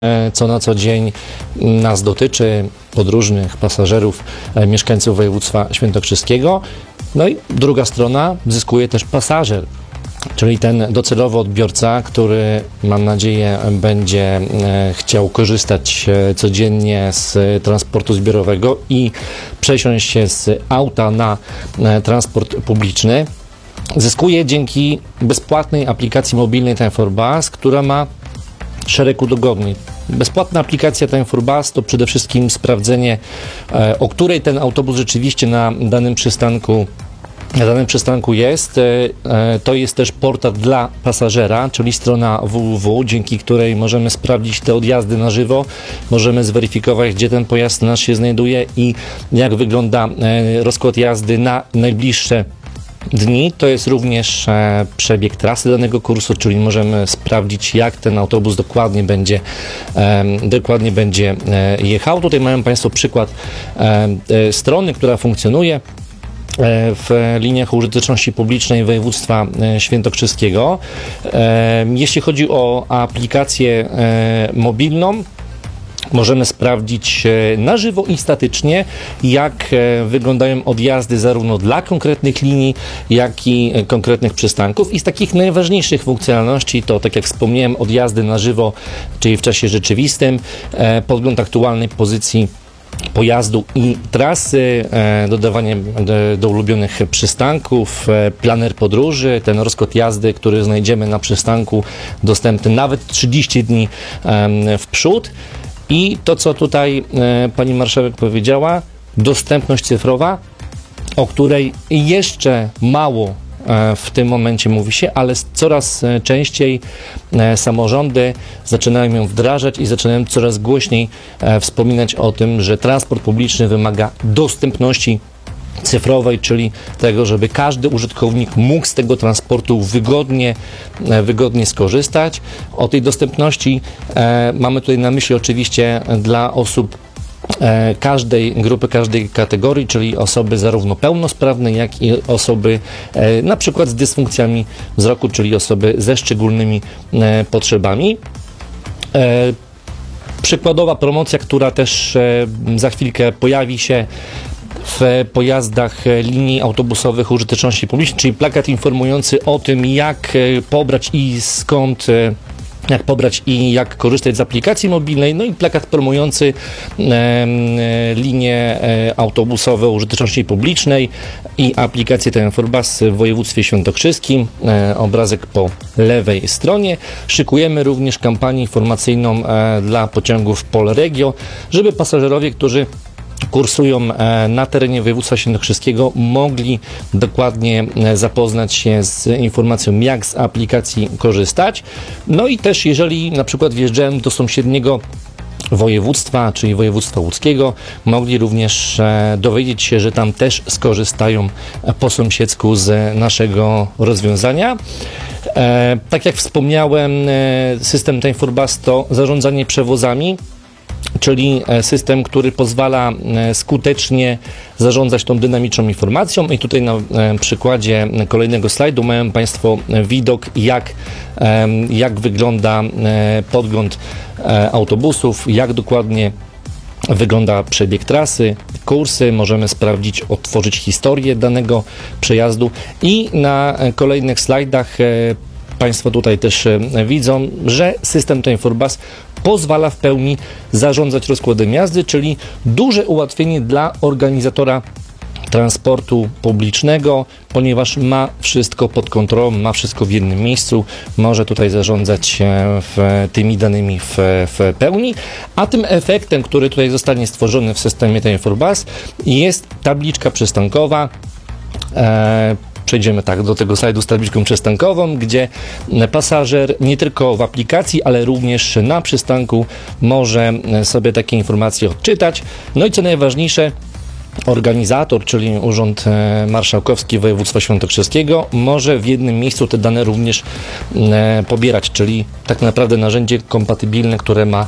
co na co dzień nas dotyczy, podróżnych, pasażerów, mieszkańców województwa świętokrzyskiego. No i druga strona, zyskuje też pasażer, czyli ten docelowy odbiorca, który, mam nadzieję, będzie chciał korzystać codziennie z transportu zbiorowego i przesiąść się z auta na transport publiczny. Zyskuje dzięki bezpłatnej aplikacji mobilnej Time for Bus, która ma szereg udogodnień. Bezpłatna aplikacja Time for Bus to przede wszystkim sprawdzenie, o której ten autobus rzeczywiście na danym przystanku jest. To jest też portal dla pasażera, czyli strona www, dzięki której możemy sprawdzić te odjazdy na żywo, możemy zweryfikować, gdzie ten pojazd nasz się znajduje i jak wygląda rozkład jazdy na najbliższe dni. To jest również przebieg trasy danego kursu, czyli możemy sprawdzić, jak ten autobus dokładnie będzie jechał. Tutaj mają Państwo przykład strony, która funkcjonuje w liniach użyteczności publicznej województwa świętokrzyskiego. Jeśli chodzi o aplikację mobilną, możemy sprawdzić na żywo i statycznie, jak wyglądają odjazdy zarówno dla konkretnych linii, jak i konkretnych przystanków. I z takich najważniejszych funkcjonalności to, tak jak wspomniałem, odjazdy na żywo, czyli w czasie rzeczywistym, podgląd aktualnej pozycji pojazdu i trasy, dodawanie do ulubionych przystanków, planer podróży, ten rozkład jazdy, który znajdziemy na przystanku, dostępny nawet 30 dni w przód. I to, co tutaj pani marszałek powiedziała, dostępność cyfrowa, o której jeszcze mało w tym momencie mówi się, ale coraz częściej samorządy zaczynają ją wdrażać i zaczynają coraz głośniej wspominać o tym, że transport publiczny wymaga dostępności cyfrowej, czyli tego, żeby każdy użytkownik mógł z tego transportu wygodnie skorzystać. O tej dostępności mamy tutaj na myśli oczywiście dla osób każdej grupy, każdej kategorii, czyli osoby zarówno pełnosprawne, jak i osoby na przykład z dysfunkcjami wzroku, czyli osoby ze szczególnymi potrzebami. Przykładowa promocja, która też za chwilkę pojawi się w pojazdach linii autobusowych użyteczności publicznej, czyli plakat informujący o tym, jak pobrać i jak korzystać z aplikacji mobilnej, no i plakat promujący linie autobusowe użyteczności publicznej i aplikację Time for Bus w województwie świętokrzyskim. Obrazek po lewej stronie. Szykujemy również kampanię informacyjną dla pociągów Polregio, żeby pasażerowie, którzy kursują na terenie województwa świętokrzyskiego, mogli dokładnie zapoznać się z informacją, jak z aplikacji korzystać. No i też, jeżeli na przykład wjeżdżałem do sąsiedniego województwa, czyli województwa łódzkiego, mogli również dowiedzieć się, że tam też skorzystają po sąsiedzku z naszego rozwiązania. Tak jak wspomniałem, system Time for Bus to zarządzanie przewozami, czyli system, który pozwala skutecznie zarządzać tą dynamiczną informacją. I tutaj na przykładzie kolejnego slajdu mają Państwo widok, jak wygląda podgląd autobusów, jak dokładnie wygląda przebieg trasy, kursy. Możemy sprawdzić, otworzyć historię danego przejazdu i na kolejnych slajdach Państwo tutaj też widzą, że system Time for Bus pozwala w pełni zarządzać rozkładem jazdy, czyli duże ułatwienie dla organizatora transportu publicznego, ponieważ ma wszystko pod kontrolą, ma wszystko w jednym miejscu, może tutaj zarządzać tymi danymi w pełni, a tym efektem, który tutaj zostanie stworzony w systemie Time for Bus, jest tabliczka przystankowa. Przejdziemy do tego slajdu z tabliczką przystankową, gdzie pasażer nie tylko w aplikacji, ale również na przystanku może sobie takie informacje odczytać. No i co najważniejsze, organizator, czyli Urząd Marszałkowski Województwa Świętokrzyskiego, może w jednym miejscu te dane również pobierać, czyli tak naprawdę narzędzie kompatybilne, które ma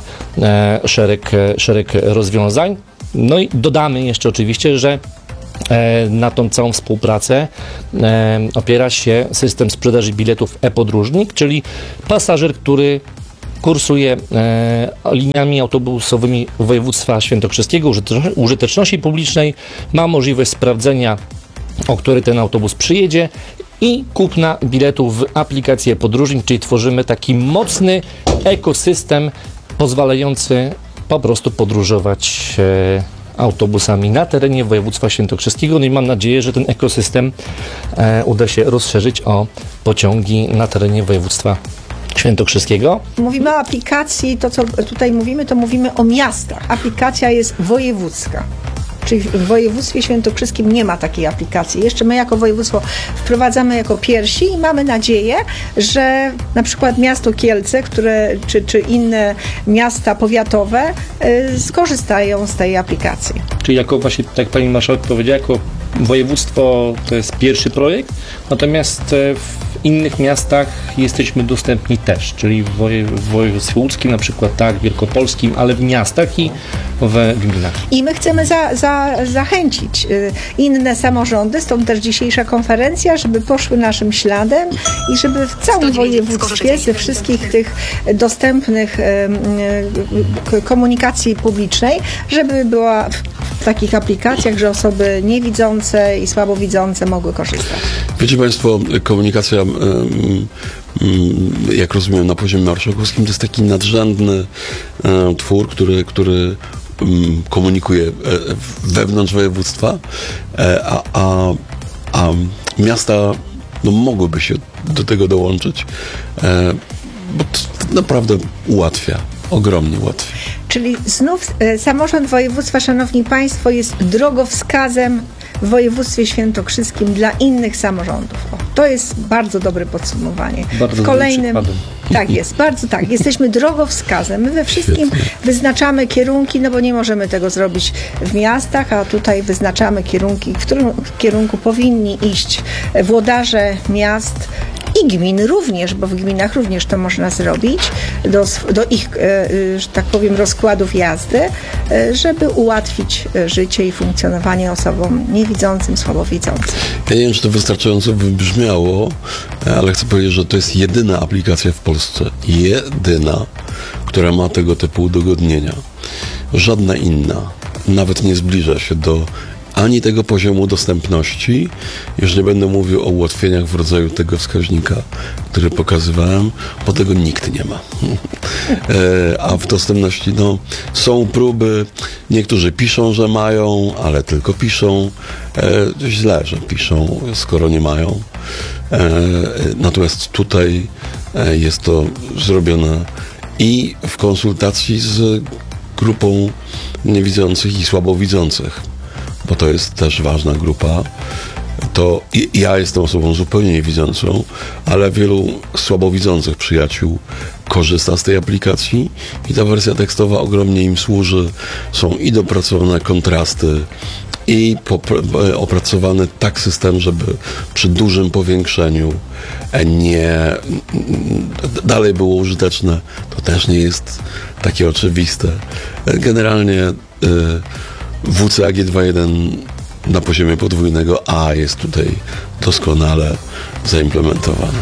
szereg rozwiązań. No i dodamy jeszcze oczywiście, że na tą całą współpracę opiera się system sprzedaży biletów e-podróżnik, czyli pasażer, który kursuje liniami autobusowymi województwa świętokrzyskiego użyteczności publicznej, ma możliwość sprawdzenia, o który ten autobus przyjedzie i kupna biletu w aplikacji podróżnik, czyli tworzymy taki mocny ekosystem pozwalający po prostu podróżować autobusami na terenie województwa świętokrzyskiego. No i mam nadzieję, że ten ekosystem uda się rozszerzyć o pociągi na terenie województwa świętokrzyskiego. Mówimy o aplikacji, to co tutaj mówimy, to mówimy o miastach. Aplikacja jest wojewódzka. Czyli w województwie świętokrzyskim nie ma takiej aplikacji. Jeszcze my jako województwo wprowadzamy jako pierwsi i mamy nadzieję, że na przykład miasto Kielce, czy inne miasta powiatowe skorzystają z tej aplikacji. Czyli jako właśnie, tak pani marszałek powiedziała, jako województwo to jest pierwszy projekt, natomiast w innych miastach jesteśmy dostępni też, czyli w województwie łódzkim na przykład, tak, wielkopolskim, ale w miastach i w gminach. I my chcemy zachęcić inne samorządy, stąd też dzisiejsza konferencja, żeby poszły naszym śladem i żeby w całym województwie ze wszystkich tych dostępnych komunikacji publicznej, żeby była w takich aplikacjach, że osoby niewidzące i słabowidzące mogły korzystać. Wiecie Państwo, komunikacja, jak rozumiem, na poziomie marszałkowskim to jest taki nadrzędny twór, który komunikuje wewnątrz województwa, a miasta mogłyby się do tego dołączyć, bo to naprawdę ułatwia, ogromnie ułatwia. Czyli znów samorząd województwa, szanowni Państwo, jest drogowskazem w województwie świętokrzyskim dla innych samorządów. To jest bardzo dobre podsumowanie. Bardzo w kolejnym. Tak jest, bardzo tak. Jesteśmy drogowskazem. My we wszystkim wyznaczamy kierunki, no bo nie możemy tego zrobić w miastach, a tutaj wyznaczamy kierunki, w którym kierunku powinni iść włodarze miast i gmin również, bo w gminach również to można zrobić, do ich, że tak powiem, rozkładów jazdy, żeby ułatwić życie i funkcjonowanie osobom niewidzącym, słabowidzącym. Ja nie wiem, czy to wystarczająco wybrzmiało, ale chcę powiedzieć, że to jest jedyna aplikacja w Polsce, która ma tego typu udogodnienia. Żadna inna nawet nie zbliża się do ani tego poziomu dostępności, już nie będę mówił o ułatwieniach w rodzaju tego wskaźnika, który pokazywałem, bo tego nikt nie ma. A w dostępności są próby, niektórzy piszą, że mają, ale tylko piszą. Źle, że piszą, skoro nie mają. Natomiast tutaj jest to zrobione i w konsultacji z grupą niewidzących i słabowidzących, bo to jest też ważna grupa. To ja jestem osobą zupełnie niewidzącą, ale wielu słabowidzących przyjaciół korzysta z tej aplikacji i ta wersja tekstowa ogromnie im służy. Są i dopracowane kontrasty, i opracowany tak system, żeby przy dużym powiększeniu dalej było użyteczne. To też nie jest takie oczywiste. Generalnie WCAG 2.1 na poziomie podwójnego A jest tutaj doskonale zaimplementowany.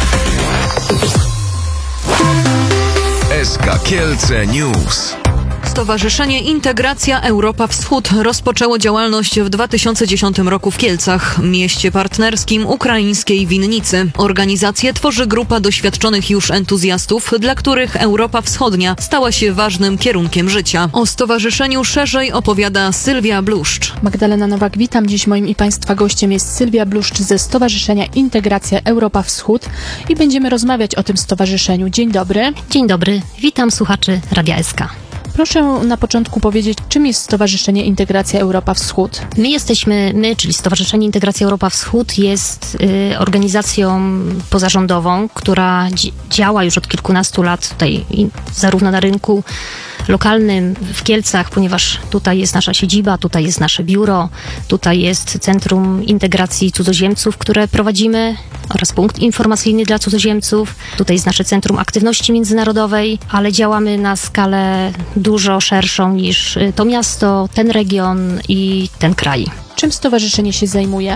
SK Kielce News. Stowarzyszenie Integracja Europa Wschód rozpoczęło działalność w 2010 roku w Kielcach, mieście partnerskim ukraińskiej Winnicy. Organizację tworzy grupa doświadczonych już entuzjastów, dla których Europa Wschodnia stała się ważnym kierunkiem życia. O stowarzyszeniu szerzej opowiada Sylwia Bluszcz. Magdalena Nowak, witam. Dziś moim i Państwa gościem jest Sylwia Bluszcz ze Stowarzyszenia Integracja Europa Wschód i będziemy rozmawiać o tym stowarzyszeniu. Dzień dobry. Dzień dobry, witam słuchaczy Radia SK. Proszę na początku powiedzieć, czym jest Stowarzyszenie Integracja Europa Wschód? Czyli Stowarzyszenie Integracja Europa Wschód jest organizacją pozarządową, która działa już od kilkunastu lat tutaj zarówno na rynku lokalnym w Kielcach, ponieważ tutaj jest nasza siedziba, tutaj jest nasze biuro, tutaj jest Centrum Integracji Cudzoziemców, które prowadzimy, oraz punkt informacyjny dla cudzoziemców. Tutaj jest nasze Centrum Aktywności Międzynarodowej, ale działamy na skalę dużo szerszą niż to miasto, ten region i ten kraj. Czym stowarzyszenie się zajmuje?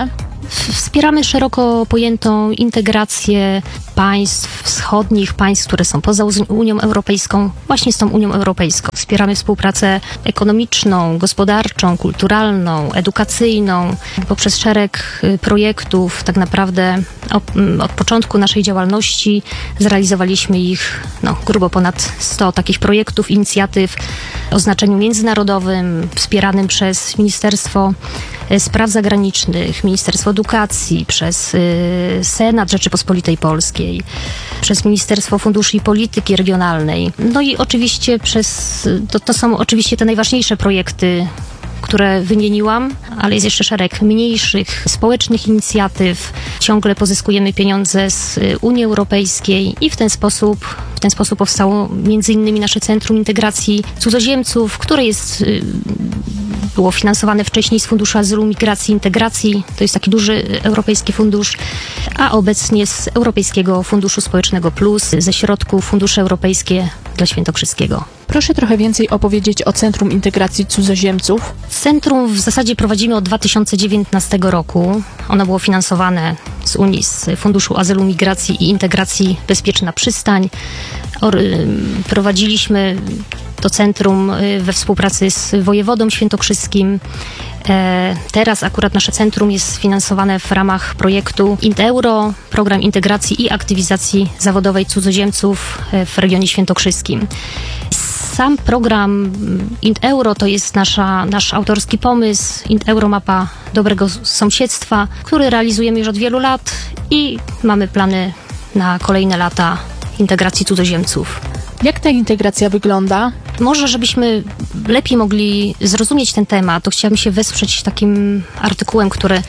Wspieramy szeroko pojętą integrację państw wschodnich, państw, które są poza Unią Europejską, właśnie z tą Unią Europejską. Wspieramy współpracę ekonomiczną, gospodarczą, kulturalną, edukacyjną. Poprzez szereg projektów tak naprawdę od początku naszej działalności zrealizowaliśmy ich grubo ponad 100 takich projektów, inicjatyw o znaczeniu międzynarodowym, wspieranym przez Ministerstwo Spraw Zagranicznych, Ministerstwo Edukacji, przez Senat Rzeczypospolitej Polskiej, przez Ministerstwo Funduszy i Polityki Regionalnej. No i oczywiście to są oczywiście te najważniejsze projekty, które wymieniłam, ale jest jeszcze szereg mniejszych, społecznych inicjatyw. Ciągle pozyskujemy pieniądze z Unii Europejskiej i w ten sposób powstało między innymi nasze Centrum Integracji Cudzoziemców, które było finansowane wcześniej z Funduszu Azylu, Migracji i Integracji. To jest taki duży europejski fundusz, a obecnie z Europejskiego Funduszu Społecznego Plus, ze środków Fundusze Europejskie dla Świętokrzyskiego. Proszę trochę więcej opowiedzieć o Centrum Integracji Cudzoziemców. Centrum w zasadzie prowadzimy od 2019 roku. Ono było finansowane z Unii, z Funduszu Azylu, Migracji i Integracji Bezpieczna Przystań. Prowadziliśmy to centrum we współpracy z wojewodą świętokrzyskim. Teraz akurat nasze centrum jest finansowane w ramach projektu IntEuro, program integracji i aktywizacji zawodowej cudzoziemców w regionie świętokrzyskim. Sam program IntEuro to jest nasz autorski pomysł. IntEuro mapa dobrego sąsiedztwa, który realizujemy już od wielu lat i mamy plany na kolejne lata integracji cudzoziemców. Jak ta integracja wygląda? Może, żebyśmy lepiej mogli zrozumieć ten temat, to chciałabym się wesprzeć takim artykułem,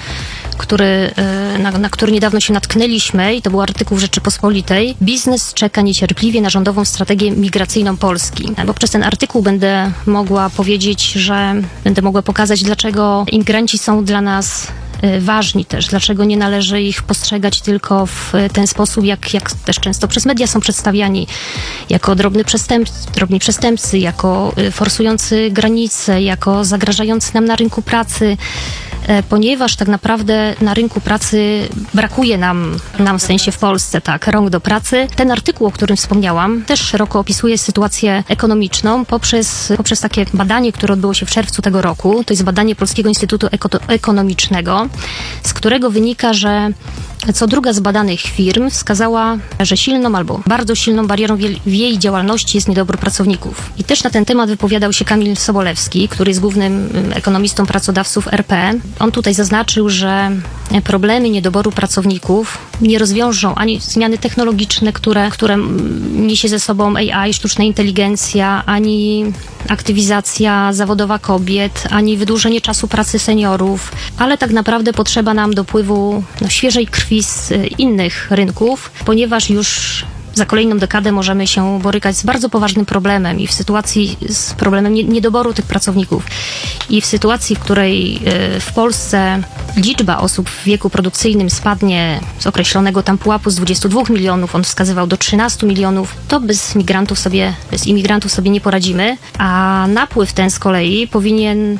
na który niedawno się natknęliśmy i to był artykuł w Rzeczypospolitej. Biznes czeka niecierpliwie na rządową strategię migracyjną Polski. Bo przez ten artykuł będę mogła pokazać, dlaczego imigranci są dla nas ważni też, dlaczego nie należy ich postrzegać tylko w ten sposób, jak też często przez media są przedstawiani, jako drobni przestępcy, jako forsujący granice, jako zagrażający nam na rynku pracy, ponieważ tak naprawdę na rynku pracy brakuje nam w sensie w Polsce, rąk do pracy. Ten artykuł, o którym wspomniałam, też szeroko opisuje sytuację ekonomiczną poprzez takie badanie, które odbyło się w czerwcu tego roku. To jest badanie Polskiego Instytutu Ekonomicznego, z którego wynika, że co druga z badanych firm wskazała, że silną albo bardzo silną barierą w jej działalności jest niedobór pracowników. I też na ten temat wypowiadał się Kamil Sobolewski, który jest głównym ekonomistą pracodawców RP. On tutaj zaznaczył, że problemy niedoboru pracowników nie rozwiążą ani zmiany technologiczne, które niesie ze sobą AI, sztuczna inteligencja, ani aktywizacja zawodowa kobiet, ani wydłużenie czasu pracy seniorów, ale tak naprawdę potrzeba nam dopływu świeżej krwi z innych rynków, ponieważ już za kolejną dekadę możemy się borykać z bardzo poważnym problemem i w sytuacji z problemem niedoboru tych pracowników i w sytuacji, w której w Polsce liczba osób w wieku produkcyjnym spadnie z określonego tam pułapu z 22 milionów, on wskazywał do 13 milionów, to bez imigrantów sobie nie poradzimy, a napływ ten z kolei powinien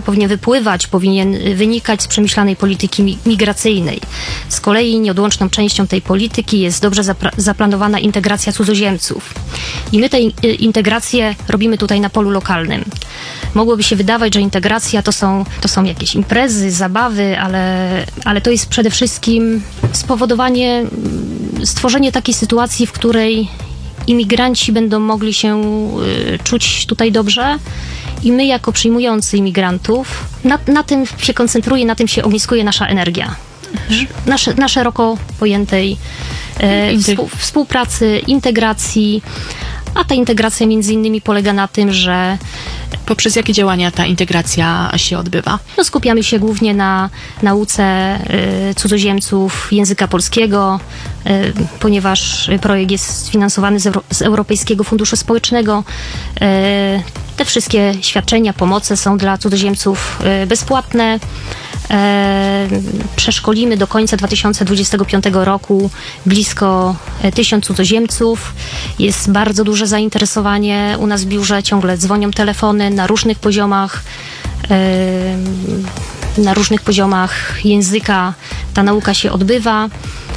wynikać z przemyślanej polityki migracyjnej. Z kolei nieodłączną częścią tej polityki jest dobrze zaplanowana integracja cudzoziemców. I my tę integrację robimy tutaj na polu lokalnym. Mogłoby się wydawać, że integracja to są jakieś imprezy, zabawy, ale to jest przede wszystkim stworzenie takiej sytuacji, w której imigranci będą mogli się czuć tutaj dobrze i my jako przyjmujący imigrantów, na tym się koncentruje, na tym się ogniskuje nasza energia. Na szeroko pojętej współpracy, integracji, a ta integracja między innymi polega na tym, że poprzez jakie działania ta integracja się odbywa? Skupiamy się głównie na nauce cudzoziemców języka polskiego, ponieważ projekt jest finansowany z Europejskiego Funduszu Społecznego. Te wszystkie świadczenia, pomoce są dla cudzoziemców bezpłatne. Przeszkolimy do końca 2025 roku blisko 1000 cudzoziemców. Jest bardzo duże zainteresowanie u nas w biurze, ciągle dzwonią telefony na różnych poziomach języka, ta nauka się odbywa.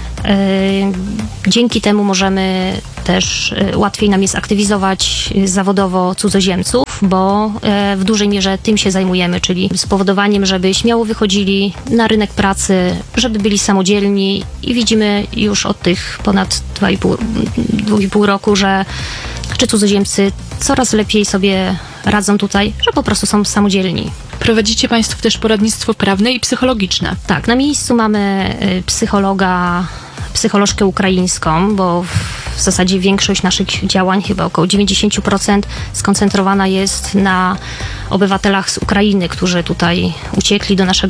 Dzięki temu możemy też, łatwiej nam jest aktywizować zawodowo cudzoziemców, bo w dużej mierze tym się zajmujemy, czyli spowodowaniem, żeby śmiało wychodzili na rynek pracy, żeby byli samodzielni i widzimy już od tych ponad 2,5 roku, że cudzoziemcy coraz lepiej sobie radzą tutaj, że po prostu są samodzielni. Prowadzicie Państwo też poradnictwo prawne i psychologiczne. Tak, na miejscu mamy psycholożkę ukraińską, bo w zasadzie większość naszych działań, chyba około 90%, skoncentrowana jest na obywatelach z Ukrainy, którzy tutaj uciekli do naszego